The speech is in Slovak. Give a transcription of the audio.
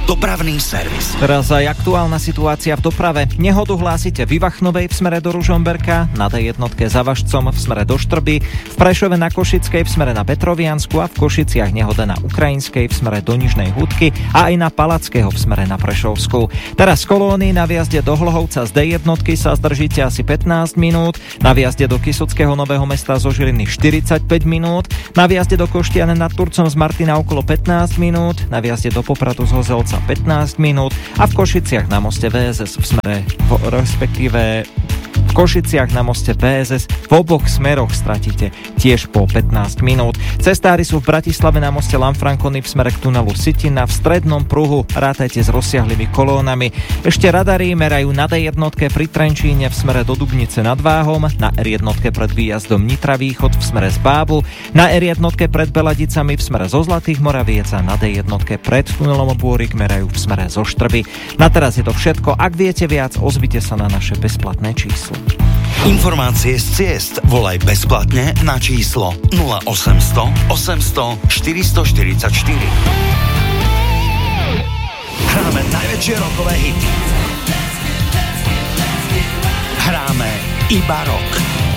Dopravný servis. Teraz aj aktuálna situácia v doprave. Nehodu hlásite v Ivachnovej v smere do Ružomberka, na D1 za Važcom v smere do Štrby, v Prešove na Košickej v smere na Petroviansku a v Košiciach nehoda na Ukrajinskej v smere do Nižnej Hudky a aj na Palackého v smere na Prešovsku. Teraz z Kolóny na viazde do Hlohovca z D1 sa zdržíte asi 15 minút, na viazde do Kysuckého Nového Mesta zo Žiliny 45 minút, na viazde do Koštiane nad Turcom z Martina okolo 15 minút, na viazde do Popradu z Hozelca 15 minút a v Košiciach na moste VSS v smere, respektíve v Košiciach na moste VSS v oboch smeroch stratíte tiež po 15 minút. Cestári sú v Bratislave na moste Lanfranconi v smere k tunelu Sitina v strednom pruhu, rátajte s rozsiahlými kolónami. Ešte radary merajú na D1 pri Trenčíne v smere do Dubnice nad Váhom, na R1 pred výjazdom Nitra Východ v smere z Bábu, na R1 pred Beladicami v smere zo Zlatých Moraviec a na D1 pred tunelom Bôrik merajú v smere zo Štrby. Na teraz je to všetko. Ak viete viac, ozvite sa na naše bezplatné číslo. Informácie z ciest volaj bezplatne na číslo 0800 800 444. Hráme najväčšie rockové hity. Hráme iba rock.